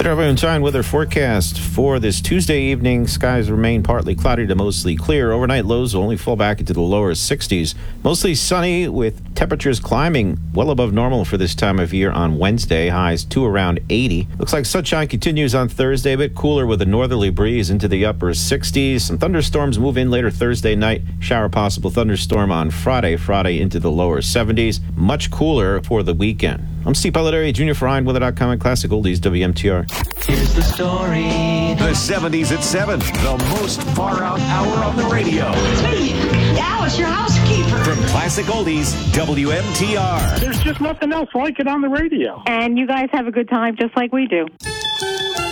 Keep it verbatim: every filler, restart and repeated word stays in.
Everyone, time weather forecast for this Tuesday evening. Skies remain partly cloudy to mostly clear. Overnight lows will only fall back into the lower sixties. Mostly sunny with temperatures climbing well above normal for this time of year on Wednesday. Highs to around eighty. Looks like sunshine continues on Thursday, a bit cooler with a northerly breeze into the upper sixties. Some thunderstorms move in later Thursday night. Shower possible thunderstorm on Friday. Friday into the lower seventies. Much cooler for the weekend. I'm Steve Polidori, Junior for Ryan Weather dot com and Classic Oldies W M T R. Here's the story. The seventies at seven, the most far-out hour on the radio. It's me, Alice, your housekeeper. From Classic Oldies, W M T R. There's just nothing else like it on the radio. And you guys have a good time just like we do.